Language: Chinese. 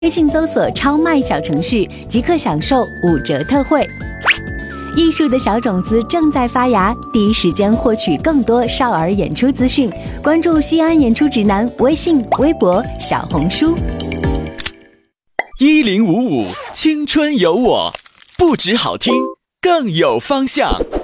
微信搜索超卖小程序即可享受5折特惠。艺术的小种子正在发芽，第一时间获取更多少儿演出资讯，关注西安演出指南微信、微博、小红书。 1055青春有我，不止好听，更有方向。